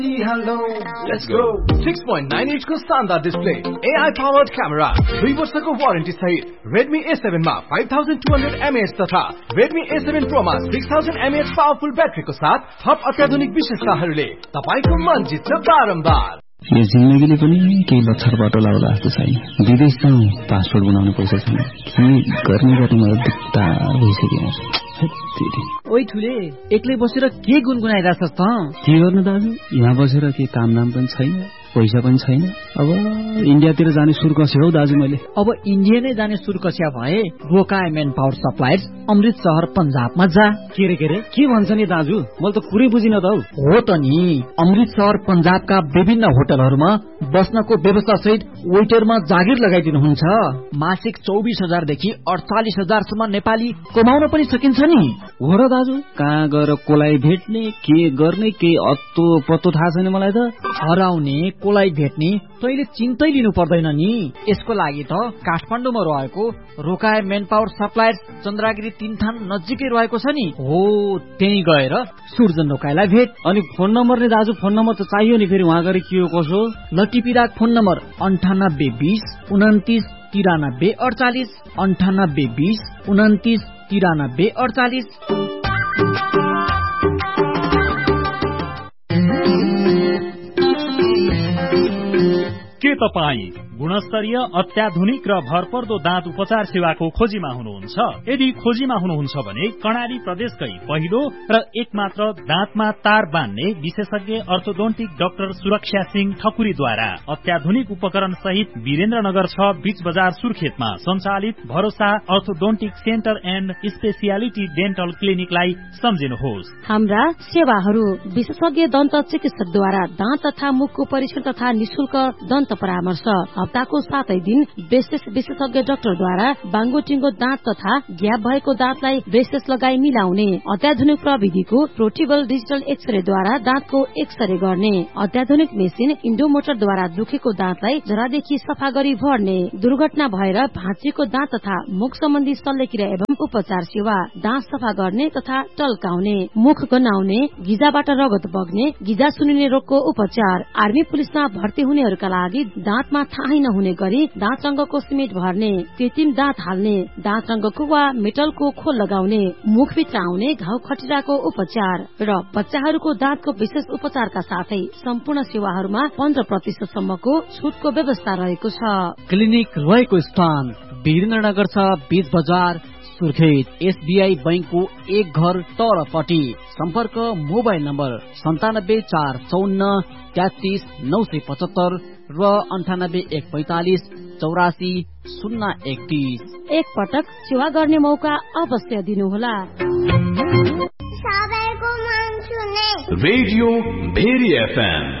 Hello, let's go. 6.9 inch को शानदार display, AI powered camera, 3 वर्षको वारेन्टी सहित Redmi A7 मा 5200 mAh तथा Redmi A7 Pro मा 6000 mAh पावरफुल ब्याट्रीको साथ थप अत्याधुनिक विशेषताहरूले तपाईको मन जित्छ बारम्बार। यो जिन्दगीले पनि केही लक्षर बाटो लाउला जस्तो छैन। विदेश जाउँ पासपोर्ट बनाउनु पैसा छैन। के गर्ने मलाई दिक्कत भइसक्यो। ओइ ठुले, एक्लै बसेर के गुनगुनाइराछस् त? के गर्नु दाजु, यहाँ बसेर के काम नाम पनि छैन, पैसा पनि छैन। अब इन्डियातिर जाने सुर कस्यो हौ दाजु मैले। अब इन्डिया नै जाने सुर कस्या भए रोकाए मेन पावर सप्लायर्स अमृत शहर पंजाबमा जा। के रे के भन्छ नि दाजु, मैले त कुरै बुझिन त हौ। हो त नि, अमृत शहर पंजाबका विभिन्न होटलहरूमा बस्नको व्यवस्था सहित वेटरमा जागिर लगाइदिनुहुन्छ। मासिक 24,000 देखि 48,000 सम्म नेपाली कमाउन पनि सकिन्छ नि। हो र दाजु, कहाँ गएर कोलाई भेट्ने, के गर्ने, के अत्तो पत्तो थाहा छैन मलाई त। हराउने कोलाई भेट्ने तैले चिन्तै लिनु पर्दैन नि। यसको लागि त काठमाडौँमा रहेको रोकाए मेन पावर सप्लायर्स चन्द्रगिरी 3 थान नजिकै रहेको छ नि। हो, त्यही गएर सूर्जन रोकाइलाई भेट। अनि फोन नम्बर नि दाजु, फोन नम्बर त चाहियो नि, फेरि वहाँ गएर के हो कसो। लटिपिराक फोन नम्बर 9820 29 93 48 9820 29 93 48। के तपाईँ गुणस्तरीय अत्याधुनिक र भरपर्दो दाँत उपचार सेवाको खोजीमा हुनुहुन्छ? यदि खोजीमा हुनुहुन्छ भने कर्णाली प्रदेशकै पहिलो र एकमात्र दाँतमा तार बान्ने विशेषज्ञ अर्थोडोन्टिक डाक्टर सुरक्षा सिंह ठकुरीद्वारा अत्याधुनिक उपकरण सहित वीरेन्द्रनगर 6 बीच बजार सुर्खेतमा सञ्चालित भरोसा orthodontic centre and speciality dental क्लिनिकलाई सम्झिनुहोस्। हाम्रा सेवाहरू विशेषज्ञ दन्त चिकित्सकद्वारा दाँत तथा मुखको परीक्षण तथा निशुल्क दन्त परामर्श, हप्ताको 7 दिन विशेषज्ञ डाक्टरद्वारा बाङ्गोटिङ्गो दाँत तथा ग्याप भएको दाँतलाई ब्रेसेस लगाई मिलाउने, अत्याधुनिक प्रविधिको पोर्टेबल डिजिटल एक्सरेद्वारा दाँतको एक्सरे गर्ने, अत्याधुनिक मेसिन इन्डोमोटरद्वारा दुखेको दाँतलाई जरादेखि सफा गरी भर्ने, दुर्घटना भएर भाँचिएको दाँत तथा मुख सम्बन्धी शल्यक्रिया एवं उपचार सेवा, दाँत सफा गर्ने तथा टल्काउने, मुख गन्हाउने, गिजाबाट रगत बग्ने, गिजा सुनिने रोगको उपचार, आर्मी पुलिसमा भर्ती हुनेहरूका लागि दाँतमा थाहै नहुने गरी दाँत रंगको सिमेन्ट भर्ने, कृत्रिम दाँत हाल्ने, दाँत रंगको वा मेटलको खोल लगाउने, मुखभित्र आउने घाउ खटिराको उपचार र बच्चाहरूको दाँतको विशेष उपचारका साथै सम्पूर्ण सेवाहरूमा 15% सम्मको छुटको व्यवस्था रहेको छ। क्लिनिक रहेको स्थान वीरेन्द्रनगर 6 बीच बजार सुर्खेत, एसबीआई बैंकको एक घर तलपट्टि। सम्पर्क मोबाइल नम्बर 97 454 33 975 र 98 145 84 031। एक पटक सेवा गर्ने मौका अवश्य दिनुहोला। Radio very FM